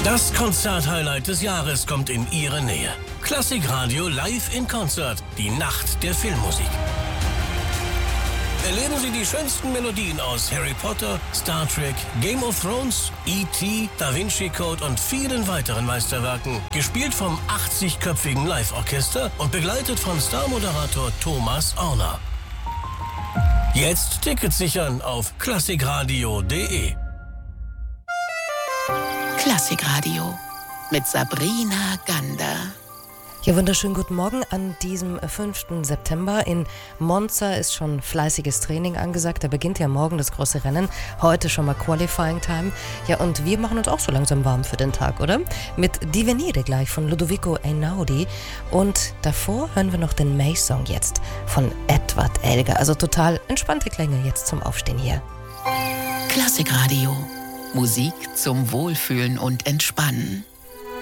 Das Konzert-Highlight des Jahres kommt in Ihre Nähe. Klassikradio live in Konzert. Die Nacht der Filmmusik. Erleben Sie die schönsten Melodien aus Harry Potter, Star Trek, Game of Thrones, E.T., Da Vinci Code und vielen weiteren Meisterwerken. Gespielt vom 80-köpfigen Live-Orchester und begleitet von Star-Moderator Thomas Orner. Jetzt Tickets sichern auf klassikradio.de. Klassikradio mit Sabrina Gander. Ja, wunderschönen guten Morgen an diesem 5. September. In Monza ist schon fleißiges Training angesagt. Da beginnt ja morgen das große Rennen. Heute schon mal Qualifying Time. Ja, und wir machen uns auch so langsam warm für den Tag, oder? Mit Divenire gleich von Ludovico Einaudi. Und davor hören wir noch den May-Song jetzt von Edward Elgar. Also total entspannte Klänge jetzt zum Aufstehen hier. Klassikradio. Musik zum Wohlfühlen und Entspannen.